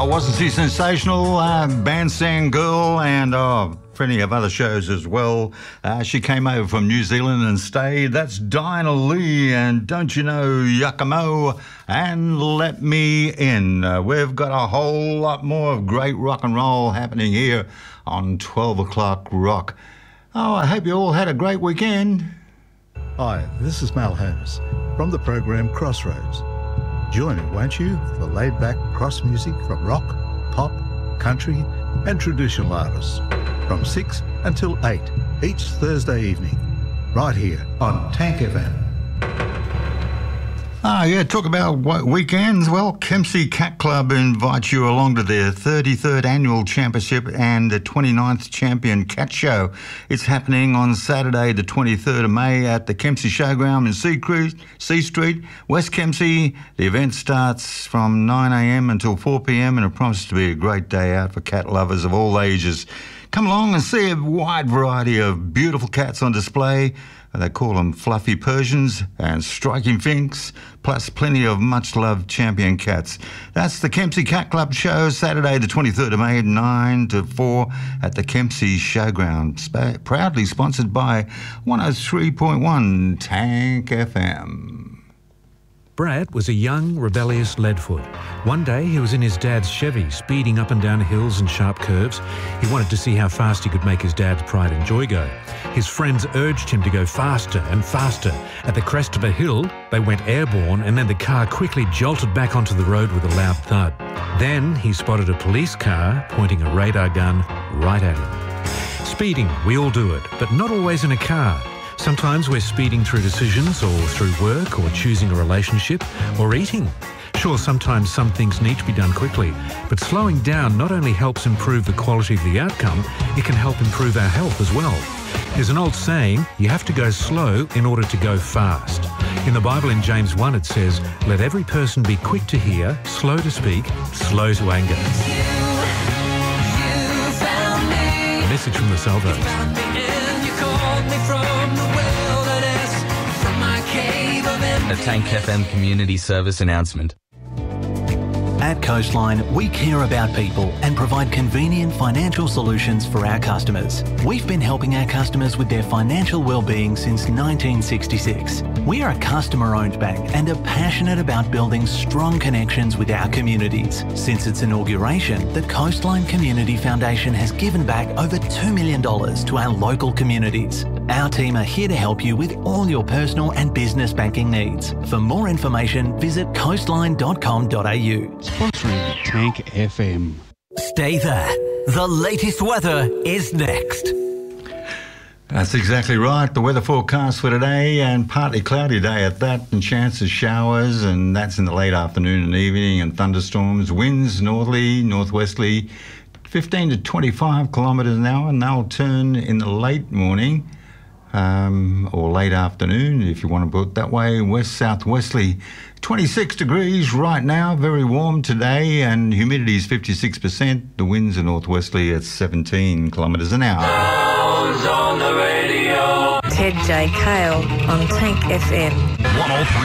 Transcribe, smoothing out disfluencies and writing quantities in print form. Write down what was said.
Wasn't she sensational? Bandstand Girl, and plenty of other shows as well. She came over from New Zealand and stayed. That's Dinah Lee, and Don't You Know Yakimo, and Let Me In. We've got a whole lot more of great rock and roll happening here on 12 o'clock rock. Oh, I hope you all had a great weekend. Hi, this is Mal Holmes from the program Crossroads. Join me, won't you, for laid-back cross music from rock, pop, country and traditional artists from 6 until 8 each Thursday evening, right here on Tank FM. Talk about what weekends. Well, Kempsey Cat Club invites you along to their 33rd annual championship and the 29th Champion Cat Show. It's happening on Saturday the 23rd of May at the Kempsey Showground in C Street, West Kempsey. The event starts from 9 a.m. until 4 p.m. and it promises to be a great day out for cat lovers of all ages. Come along and see a wide variety of beautiful cats on display. They call them fluffy Persians and striking finks, plus plenty of much-loved champion cats. That's the Kempsey Cat Club show, Saturday the 23rd of May, 9 to 4 at the Kempsey Showground. Proudly sponsored by 103.1 Tank FM. Brad was a young, rebellious Leadfoot. One day he was in his dad's Chevy, speeding up and down hills and sharp curves. He wanted to see how fast he could make his dad's pride and joy go. His friends urged him to go faster and faster. At the crest of a hill, they went airborne, and then the car quickly jolted back onto the road with a loud thud. Then he spotted a police car pointing a radar gun right at him. Speeding, we all do it, but not always in a car. Sometimes we're speeding through decisions or through work or choosing a relationship or eating. Sure, sometimes some things need to be done quickly, but slowing down not only helps improve the quality of the outcome, it can help improve our health as well. There's an old saying, you have to go slow in order to go fast. In the Bible in James 1 it says, let every person be quick to hear, slow to speak, slow to anger. A message from the Salvos. A Tank FM community service announcement. At Coastline, we care about people and provide convenient financial solutions for our customers. We've been helping our customers with their financial well-being since 1966. We are a customer-owned bank and are passionate about building strong connections with our communities. Since its inauguration, the Coastline Community Foundation has given back over $2 million to our local communities. Our team are here to help you with all your personal and business banking needs. For more information, visit coastline.com.au. Sponsoring Tank FM. Stay there. The latest weather is next. That's exactly right. The weather forecast for today, and partly cloudy day at that, and chance of showers, and that's in the late afternoon and evening, and thunderstorms. Winds northerly, northwesterly, 15 to 25 kilometres an hour, and they'll turn in the late morning or late afternoon, if you want to put it that way, west-southwesterly. 26 degrees right now, very warm today, and humidity is 56%. The winds are northwesterly at 17 kilometres an hour. On the radio. Ted J. Cale on Tank FM. 103.